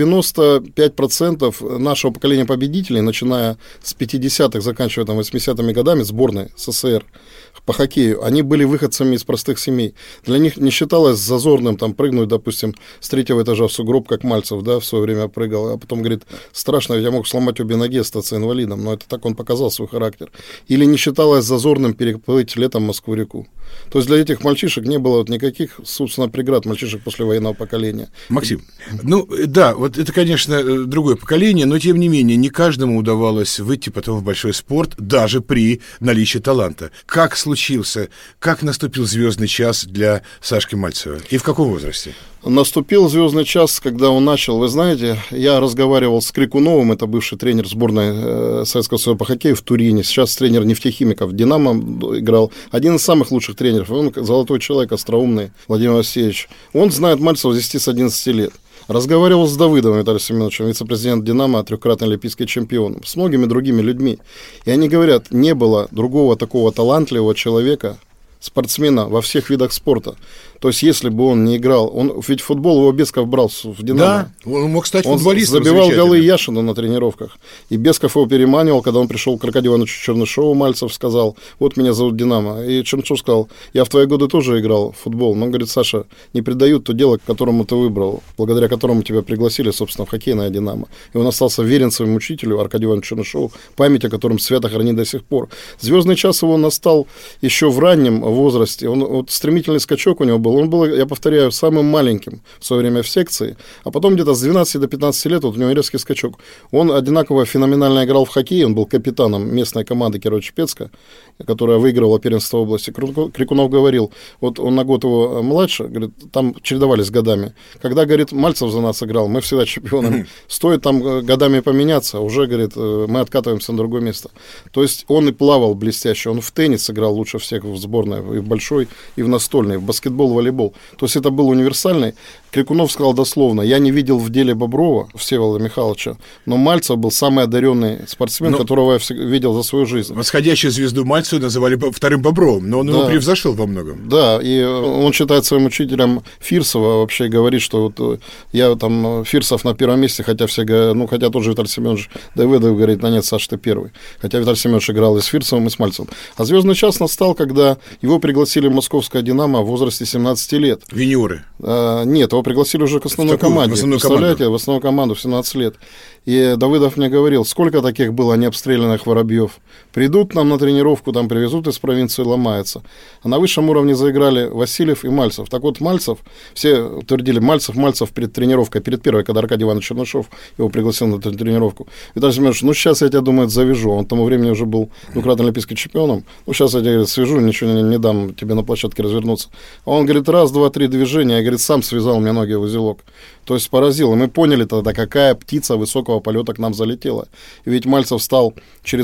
95% нашего поколения победителей, начиная с 50-х, заканчивая там 80-ми годами, сборной СССР по хоккею, они были выходцами из простых семей. Для них не считалось зазорным там прыгнуть, допустим, с 3-го этажа в сугроб, как Мальцев, да, в свое время прыгал, а потом говорит: страшно, ведь я мог сломать обе ноги, остаться инвалидом, но это так он показал свой характер. Или не считалось зазорным переплыть летом Москву-реку. То есть для этих мальчишек не было вот никаких, собственно, преград, мальчишек послевоенного поколения. Максим, ну да, вот это, конечно, другое поколение, но тем не менее не каждому удавалось выйти потом в большой спорт, даже при наличии таланта. Как случился, как наступил звездный час для Сашки Мальцева и в каком возрасте? Наступил звездный час, когда он начал. Вы знаете, я разговаривал с Крикуновым, это бывший тренер сборной Советского Союза по хоккею в Турине, сейчас тренер нефтехимиков, в «Динамо» играл. Один из самых лучших тренеров, он золотой человек, остроумный, Владимир Васильевич. Он знает Мальцева с 10-11 лет. Разговаривал с Давыдовым Виталием Семеновичем, вице-президент «Динамо», 3-кратный олимпийский чемпион, с многими другими людьми. И они говорят, не было другого такого талантливого человека, спортсмена во всех видах спорта. То есть, если бы он не играл, ведь футбол его Бесков брал в «Динамо». Да, он мог стать футболистом. Он забивал голы Яшину на тренировках. И Бесков его переманивал, когда он пришел к Аркадию Ивановичу Чернышову, Мальцев сказал: вот меня зовут «Динамо». И Чернышов сказал: я в твои годы тоже играл в футбол. Но он говорит: Саша, не предают то дело, к которому ты выбрал, благодаря которому тебя пригласили, собственно, в хоккейное «Динамо». И он остался верен своему учителю, Аркадию Ивановичу Чернышову, память о котором свято хранит до сих пор. Звездный час его настал еще в раннем возрасте. Вот стремительный скачок у него был. Он был, я повторяю, самым маленьким в свое время в секции, а потом где-то с 12 до 15 лет вот у него резкий скачок. Он одинаково феноменально играл в хоккей, он был капитаном местной команды Кирово-Чепецка, которая выигрывала первенство области. Крикунов говорил, вот он на год его младше, говорит, там чередовались годами. Когда, говорит, Мальцев за нас играл, мы всегда чемпионами. Стоит там годами поменяться, уже, говорит, мы откатываемся на другое место. То есть он и плавал блестяще, он в теннис играл лучше всех в сборной, и в большой, и в настольной, в баскетбол, волейбол. То есть это был универсальный. Крикунов сказал дословно: я не видел в деле Боброва, Всеволода Михайловича, но Мальцев был самый одаренный спортсмен, которого я видел за свою жизнь. Восходящую звезду Мальцева называли вторым Бобровым, но он его превзошел во многом. Да, и он считает своим учителем Фирсова, вообще говорит, что вот я там Фирсов на первом месте, хотя все, хотя тот же Виталий Семенович Давыдов говорит: да нет, Саш, ты первый. Хотя Виталий Семенович играл и с Фирсовым, и с Мальцевым. А звездный час настал, когда его пригласили в московское «Динамо» в возрасте 17 лет. В юниоры? Нет, его пригласили уже к основной команде. Представляете, в основную команду в 17 лет. И Давыдов мне говорил, сколько таких было необстрелянных воробьев. Придут нам на тренировку, там привезут из провинции, ломается. А на высшем уровне заиграли Васильев и Мальцев. Так вот, Мальцев, все утвердили, Мальцев перед тренировкой, перед первой, когда Аркадий Иванович Чернышов его пригласил на эту тренировку. Виталий Семенович, ну сейчас я тебя, думаю, завяжу. Он к тому времени уже был двукратным олимпийским чемпионом. Ну сейчас я тебя, говорит, свяжу, ничего не дам тебе на площадке развернуться. А он, говорит, раз, два, три движения, я, говорит, сам связал мне ноги в узелок. То есть поразил. И мы поняли тогда, какая птица высокого полета к нам залетела. И ведь Мальцев стал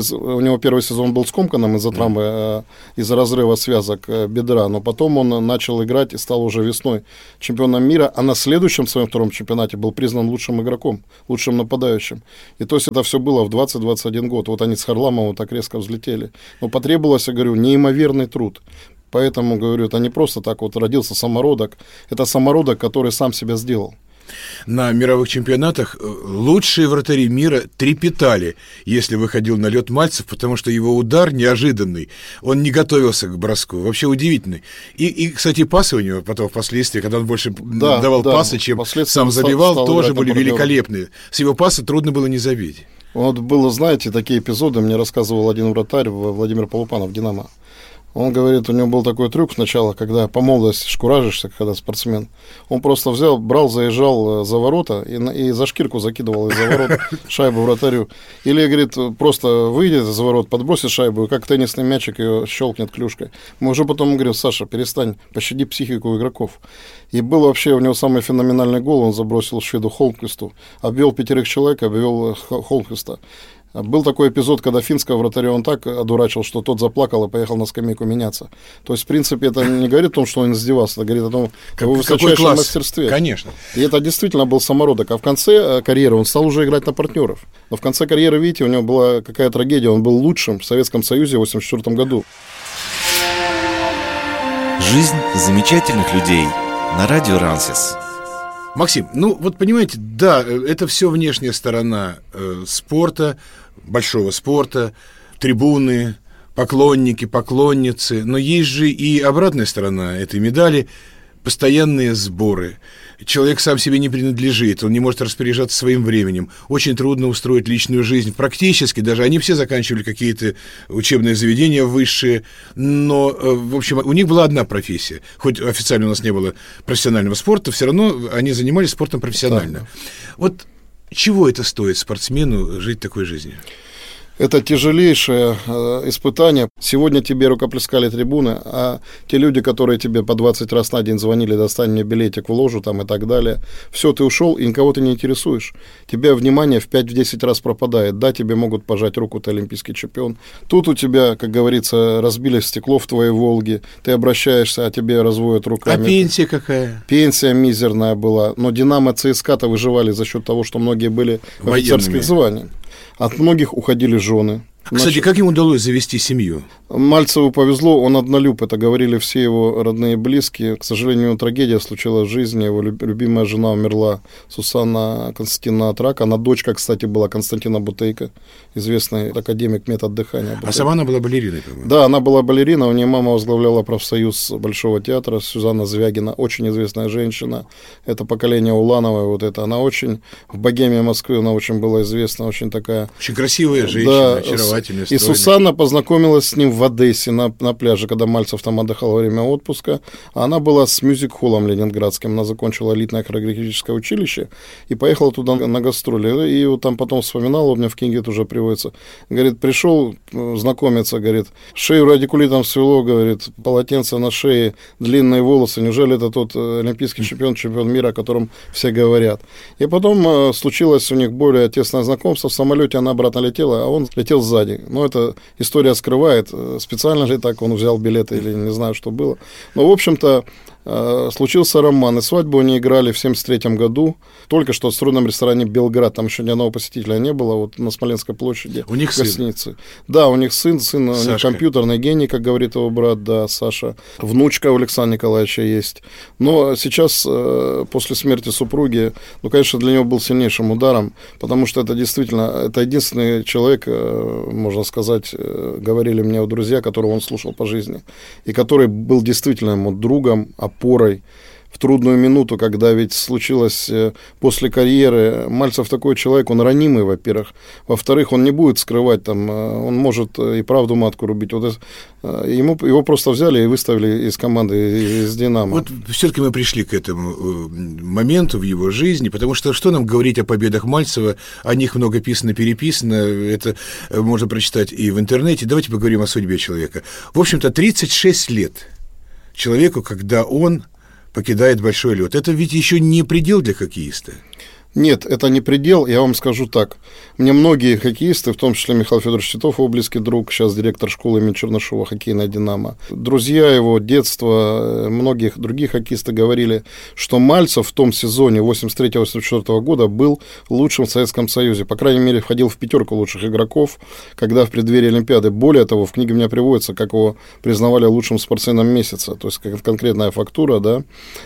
у него первый сезон был скомканным из-за травмы, из-за разрыва связок бедра, но потом он начал играть и стал уже весной чемпионом мира, а на следующем своем втором чемпионате был признан лучшим игроком, лучшим нападающим. И то есть это все было в 20-21 год. Вот они с Харламовым так резко взлетели. Но потребовалось, я говорю, неимоверный труд. Поэтому, говорю, это не просто так вот родился самородок, это самородок, который сам себя сделал. На мировых чемпионатах лучшие вратари мира трепетали, если выходил на лед Мальцев, потому что его удар неожиданный, он не готовился к броску, вообще удивительный. И кстати, пасы у него потом впоследствии, когда он больше давал пасы, чем сам забивал, тоже были великолепные. С его паса трудно было не забить. Вот было, знаете, такие эпизоды, мне рассказывал один вратарь, Владимир Полупанов, «Динамо». Он говорит, у него был такой трюк сначала, когда по молодости шкуражишься, когда спортсмен. Он просто брал, заезжал за ворота и за шкирку закидывал из-за ворот шайбу вратарю. Или, говорит, просто выйдет из-за ворот, подбросит шайбу, и как теннисный мячик ее щелкнет клюшкой. Мы уже потом говорим, Саша, перестань, пощади психику игроков. И был вообще у него самый феноменальный гол, он забросил шведу Холмквисту, обвел 5 человек, обвел Холмквиста. Был такой эпизод, когда финского вратаря он так одурачил, что тот заплакал и поехал на скамейку меняться. То есть, в принципе, это не говорит о том, что он издевался, это говорит о том, о его высочайшем мастерстве. Конечно. И это действительно был самородок. А в конце карьеры он стал уже играть на партнеров. Но в конце карьеры, видите, у него была какая трагедия. Он был лучшим в Советском Союзе в 1984 году. Жизнь замечательных людей на радио Рансис. Максим, ну вот понимаете, да, это все внешняя сторона спорта, большого спорта, трибуны, поклонники, поклонницы, но есть же и обратная сторона этой медали, постоянные сборы. Человек сам себе не принадлежит, он не может распоряжаться своим временем. Очень трудно устроить личную жизнь. Практически даже они все заканчивали какие-то учебные заведения высшие, но, в общем, у них была одна профессия. Хоть официально у нас не было профессионального спорта, все равно они занимались спортом профессионально. Да. Вот чего это стоит спортсмену жить такой жизнью? Это тяжелейшее испытание. Сегодня тебе рукоплескали трибуны, а те люди, которые тебе по 20 раз на день звонили, достань мне билетик в ложу там и так далее, все, ты ушел, и никого ты не интересуешь. Тебе внимание в 5-10 раз пропадает. Да, тебе могут пожать руку, ты олимпийский чемпион. Тут у тебя, как говорится, разбили стекло в твоей «Волге», ты обращаешься, а тебе разводят руками. А пенсия какая? Пенсия мизерная была. Но «Динамо», ЦСКА-то выживали за счет того, что многие были в офицерских званиях. От многих уходили жены. Кстати, как ему удалось завести семью? Мальцеву повезло, он однолюб, это говорили все его родные и близкие. К сожалению, трагедия случилась в жизни, его любимая жена умерла, Сусанна Константиновна, от рака. Она дочка, кстати, была Константина Бутейко, известный академик метод дыхания. А сама она была балериной, по-моему? Да, она была балерина, у нее мама возглавляла профсоюз Большого театра, Сюзанна Звягина, очень известная женщина, это поколение Улановой, вот это, она очень, в богеме Москвы она очень была известна, очень такая... Очень красивая женщина, да, очаровательная, и Сусанна познакомилась с ним в Одессе на пляже, когда Мальцев там отдыхал во время отпуска. Она была с мюзик-холлом ленинградским. Она закончила элитное хореографическое училище и поехала туда на гастроли. И вот там потом вспоминала, у меня в книге тоже приводится. Говорит, пришел знакомиться, говорит, шею радикулитом свело, говорит, полотенце на шее, длинные волосы. Неужели это тот олимпийский чемпион мира, о котором все говорят? И потом случилось у них более тесное знакомство. В самолете она обратно летела, а он летел сзади. Но эта история скрывает, специально ли так он взял билеты или не знаю, что было. Но, в общем-то, случился роман, и свадьбу они играли в 1973 году, только что в струнном ресторане «Белград», там еще ни одного посетителя не было, вот на Смоленской площади. У них гостиницы. Сын? Да, у них сын у них компьютерный гений, как говорит его брат, да, Саша. Внучка у Александра Николаевича есть. Но сейчас, после смерти супруги, ну, конечно, для него был сильнейшим ударом, потому что это действительно, это единственный человек, можно сказать, говорили мне друзья, которого он слушал по жизни, и который был действительно ему другом, опорой. в трудную минуту, когда ведь случилось после карьеры. Мальцев такой человек, он ранимый, во-первых. Во-вторых, он не будет скрывать, там, он может и правду матку рубить. Вот его просто взяли и выставили из команды, из «Динамо». Вот все-таки мы пришли к этому моменту в его жизни, потому что нам говорить о победах Мальцева, о них много писано-переписано, это можно прочитать и в интернете. Давайте поговорим о судьбе человека. В общем-то, 36 лет человеку, когда он покидает большой лед. Это ведь еще не предел для хоккеиста. Нет, это не предел, я вам скажу так. Мне многие хоккеисты, в том числе Михаил Федорович Титов, его близкий друг, сейчас директор школы имени Чернышова, хоккейная «Динамо», друзья его, детства, многих других хоккеистов говорили, что Мальцев в том сезоне 83-84 года был лучшим в Советском Союзе. По крайней мере, входил в 5 лучших игроков, когда в преддверии Олимпиады. Более того, в книге у меня приводится, как его признавали лучшим спортсменом месяца, то есть как конкретная фактура, да.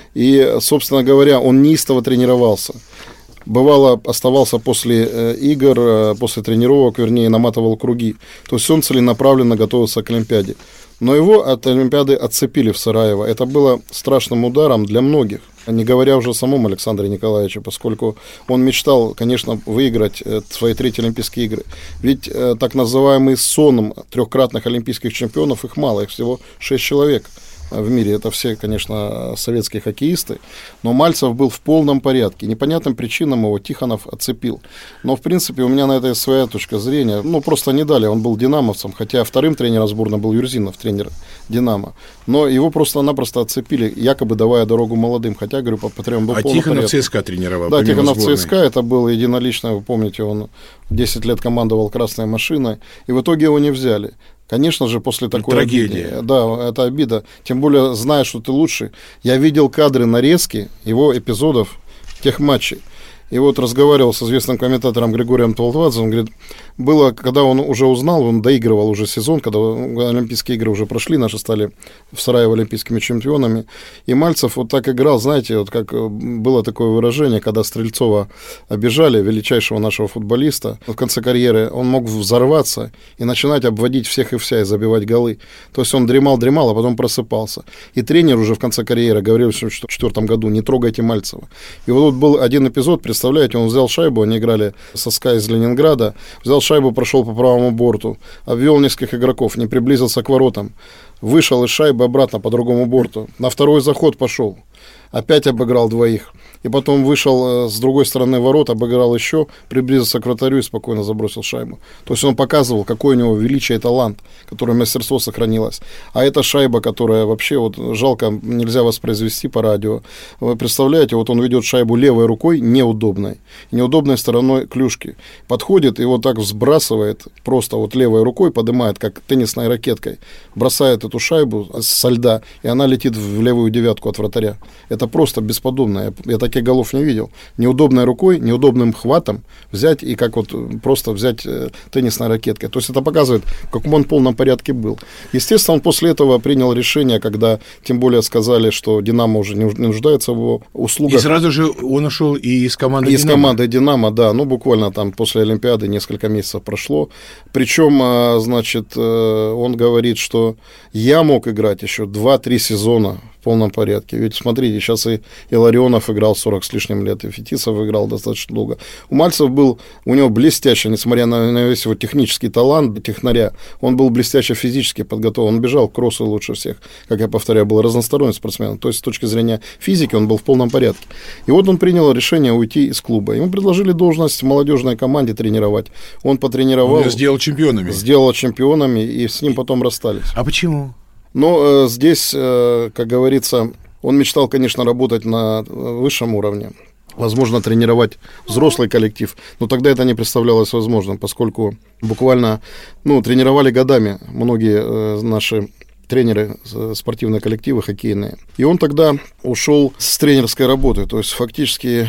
И, собственно говоря, он неистово тренировался. Бывало, оставался после игр, после тренировок, вернее, наматывал круги. То есть он целенаправленно готовился к Олимпиаде. Но его от Олимпиады отцепили в Сараево. Это было страшным ударом для многих. Не говоря уже о самом Александре Николаевиче, поскольку он мечтал, конечно, выиграть свои 3-й Олимпийские игры. Ведь так называемый сон 3-кратных олимпийских чемпионов, их мало, их всего 6 человек. В мире это все, конечно, советские хоккеисты, но Мальцев был в полном порядке. Непонятным причинам его Тихонов отцепил. Но, в принципе, у меня на это своя точка зрения. Просто не дали, он был динамовцем, хотя вторым тренером сборной был Юрзинов, тренер «Динамо». Но его просто-напросто отцепили, якобы давая дорогу молодым. Хотя, говорю, Патрион был в полном порядке. А Тихонов ЦСКА тренировал. Да, Тихонов ЦСКА, это было единолично, вы помните, он 10 лет командовал «Красной машиной», и в итоге его не взяли. Конечно же, после такой трагедии. Обиды, да, это обида. Тем более, зная, что ты лучший. Я видел кадры нарезки его эпизодов тех матчей. И вот разговаривал с известным комментатором Григорием Толтвадзе, он говорит, было, когда он уже узнал, он доигрывал уже сезон, когда Олимпийские игры уже прошли, наши стали в Сараево олимпийскими чемпионами, и Мальцев вот так играл, знаете, вот как было такое выражение, когда Стрельцова обижали, величайшего нашего футболиста, в конце карьеры он мог взорваться и начинать обводить всех и вся и забивать голы. То есть он дремал, а потом просыпался. И тренер уже в конце карьеры говорил в 1974 году, не трогайте Мальцева. И вот был один эпизод, представляете, он взял шайбу, они играли со СКА из Ленинграда, взял шайбу, прошел по правому борту, обвел нескольких игроков, не приблизился к воротам, вышел из шайбы обратно по другому борту, на второй заход пошел, опять обыграл 2. И потом вышел с другой стороны ворот, обыграл еще, приблизился к вратарю и спокойно забросил шайбу. То есть он показывал, какой у него величие и талант, которое мастерство сохранилось. А эта шайба, которая вообще, вот жалко, нельзя воспроизвести по радио. Вы представляете, вот он ведет шайбу левой рукой неудобной стороной клюшки. Подходит и вот так взбрасывает, просто вот левой рукой поднимает, как теннисной ракеткой, бросает эту шайбу со льда, и она летит в левую девятку от вратаря. Это просто бесподобно. Я таких голов не видел. Неудобной рукой, неудобным хватом взять и как вот просто взять теннисной ракеткой. То есть это показывает, в каком он полном порядке был. Естественно, он после этого принял решение, когда тем более сказали, что «Динамо» уже не нуждается в его услугах. И сразу же он ушел и из команды «Динамо». Из команды «Динамо», да. Буквально там после Олимпиады несколько месяцев прошло. Причем, значит, он говорит, что я мог играть еще 2-3 сезона в полном порядке. Ведь смотрите, сейчас и Илларионов играл 40 с лишним лет, и Фетисов играл достаточно долго. У Мальцева был, у него блестяще, несмотря на весь его технический талант технаря, он был блестяще физически подготовлен. Он бежал к кроссу лучше всех. Как я повторяю, был разносторонний спортсмен. То есть с точки зрения физики он был в полном порядке. И вот он принял решение уйти из клуба. Ему предложили должность в молодежной команде тренировать. Он потренировал. Он сделал чемпионами. Сделал чемпионами, и с ним потом расстались. А почему? Но здесь, как говорится, он мечтал, конечно, работать на высшем уровне. Возможно, тренировать взрослый коллектив. Но тогда это не представлялось возможным, поскольку буквально тренировали годами многие наши тренеры, спортивные коллективы, хоккейные. И он тогда ушел с тренерской работы. То есть, фактически,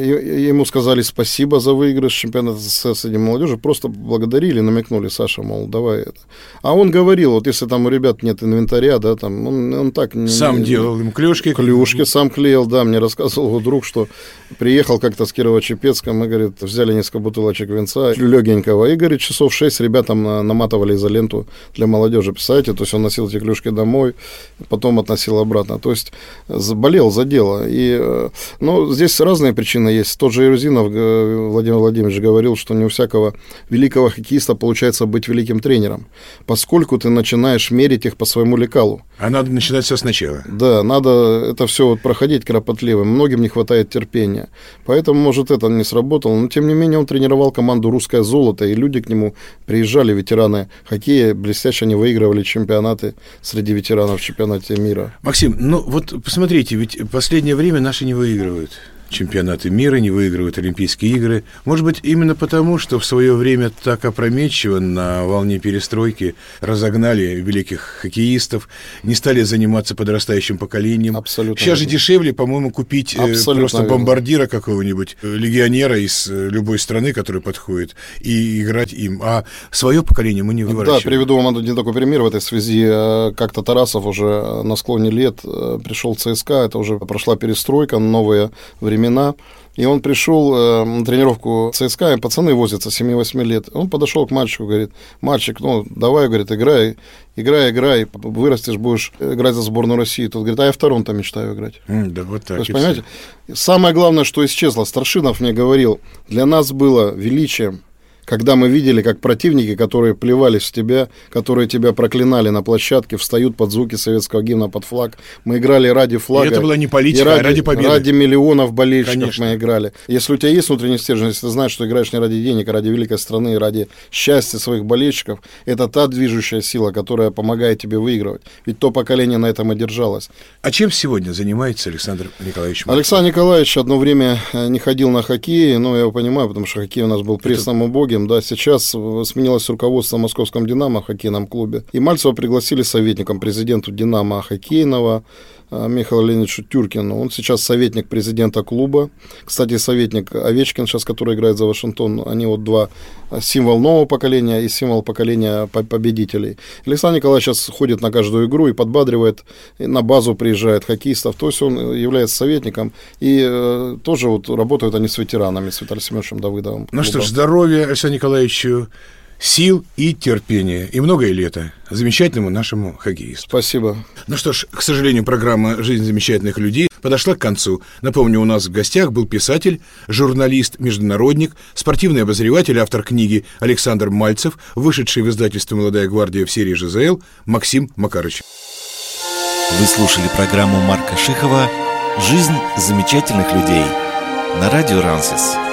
ему сказали спасибо за выигрыш чемпионата СССР среди молодежи, просто благодарили, намекнули: Саша, мол, давай это. А он говорил, вот если там у ребят нет инвентаря, да, там, он так... Сам делал им клюшки. Клюшки сам клеил, да, мне рассказывал его друг, что приехал как-то с Кирово-Чепецка, мы, говорит, взяли несколько бутылочек винца легенького, и, говорит, часов 6 ребятам наматывали изоленту для молодежи, представляете, то есть он носил эти эти клюшки домой, потом относил обратно. То есть болел за дело. И, ну, здесь разные причины есть. Тот же Ерузинов Владимир Владимирович говорил, что не у всякого великого хоккеиста получается быть великим тренером, поскольку ты начинаешь мерить их по своему лекалу. А надо начинать все сначала. Да, надо это все вот проходить кропотливо. Многим не хватает терпения. Поэтому, может, это не сработало. Но, тем не менее, он тренировал команду «Русское золото», и люди к нему приезжали, ветераны хоккея, блестяще они выигрывали чемпионаты среди ветеранов в чемпионате мира. Максим, ну вот посмотрите, ведь в последнее время наши не выигрывают чемпионаты мира, не выигрывают Олимпийские игры. Может быть, именно потому, что в свое время так опрометчиво на волне перестройки разогнали великих хоккеистов, не стали заниматься подрастающим поколением. Абсолютно Сейчас верно. же дешевле, по-моему, купить просто верно. бомбардира какого-нибудь, легионера из любой страны, который подходит, и играть им. А свое поколение мы не выращиваем. Да, приведу вам один такой пример в этой связи. Как-то Тарасов уже на склоне лет пришел в ЦСКА, это уже прошла перестройка, новые времена. И он пришел на тренировку ЦСКА, и пацаны возятся 7-8 лет. Он подошел к мальчику, говорит: мальчик, ну давай, говорит, играй, вырастешь, будешь играть за сборную России. Тот говорит: а я втором-то мечтаю играть. Да, вот так. То есть, понимаете, самое главное, что исчезло, Старшинов мне говорил, для нас было величием, когда мы видели, как противники, которые плевались в тебя, которые тебя проклинали на площадке, встают под звуки советского гимна, под флаг. Мы играли ради флага. И это была не политика, а ради победы. Ради миллионов болельщиков. Конечно. Мы играли. Если у тебя есть внутренний стержень, если ты знаешь, что играешь не ради денег, а ради великой страны, ради счастья своих болельщиков, это та движущая сила, которая помогает тебе выигрывать. Ведь то поколение на этом и держалось. А чем сегодня занимается Александр Николаевич Мальцев? Александр Николаевич одно время не ходил на хоккей, но я его понимаю, потому что хоккей у нас был пресным убогим. Да, сейчас сменилось руководство в московском «Динамо» хоккейном клубе, и Мальцева пригласили советником президенту «Динамо» хоккейного Михаилу Леонидовичу Тюркину. Он сейчас советник президента клуба. Кстати, советник Овечкин сейчас, который играет за Вашингтон. Они вот два: символ нового поколения и символ поколения победителей. Александр Николаевич сейчас ходит на каждую игру и подбадривает, и на базу приезжает хоккеистов. То есть он является советником. И тоже вот работают они с ветеранами, с Виталием Семеновичем Давыдовым. Ну что ж, здоровья Александру Николаевичу, сил и терпения, и многое лето замечательному нашему хоккеисту. Спасибо. Ну что ж, к сожалению, программа «Жизнь замечательных людей» подошла к концу. Напомню, у нас в гостях был писатель, журналист, международник, спортивный обозреватель, автор книги Александр Мальцев, вышедший в издательстве «Молодая гвардия» в серии ЖЗЛ, Максим Макарыч. Вы слушали программу Марка Шихова «Жизнь замечательных людей» на радио «Рансис».